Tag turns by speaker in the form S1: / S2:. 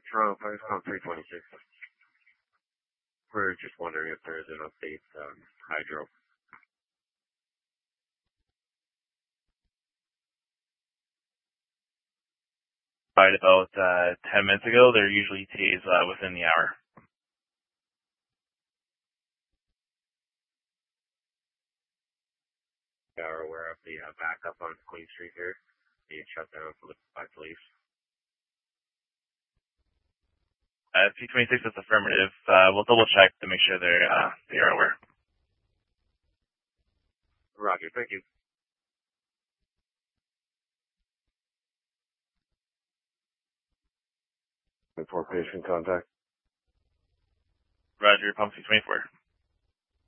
S1: Toronto Fire Call 326. We're just wondering if there's an update on hydro.
S2: Right about 10 minutes ago. They're usually ETAs within the hour.
S1: We are aware of the backup on Queen Street here. Being shut down by police.
S2: P26 is affirmative. We'll double check to make sure they are aware.
S1: Roger, thank you. Report patient contact.
S2: Roger, Pump 624.